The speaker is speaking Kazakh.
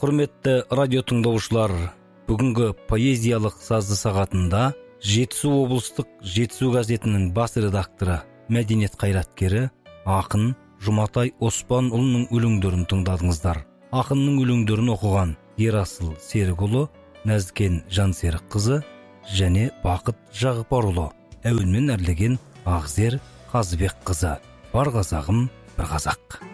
Құрметті радио тыңдаушылар, бүгінгі поэзиялық сазды сағатында Жетісу облыстық Жетісу газетінің бас редакторы, мәдениет қайраткері, ақын Жұматай Оспанұлының өлеңдерін тыңдадыңыздар. Ақынның өлеңдерін оқыған Ерасыл Серікұлы, Нәзікен Жансерікқызы және Бақыт Жағыпарұлы, әуенмен әрлеген Ақзер Қазыбекқызы. Бар қазағым, бір қазақ.